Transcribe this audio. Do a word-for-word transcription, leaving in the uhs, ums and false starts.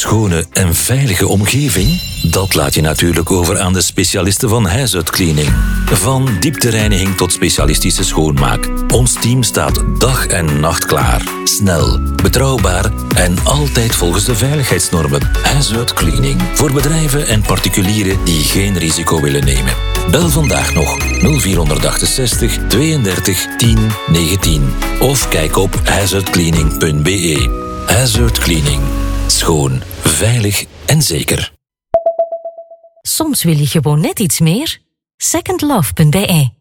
schone en veilige omgeving? Dat laat je natuurlijk over aan de specialisten van Huishoud Cleaning. Van dieptereiniging tot specialistische schoonmaak. Ons team staat dag en nacht klaar. Snel, betrouwbaar en altijd volgens de veiligheidsnormen. Huishoud Cleaning. Voor bedrijven en particulieren die geen risico willen nemen. Bel vandaag nog nul vier achtenzestig tweeëndertig tien negentien of kijk op huishoudcleaning punt b e. Huishoud Cleaning. Schoon, veilig en zeker. Soms wil je gewoon net iets meer. second love punt b e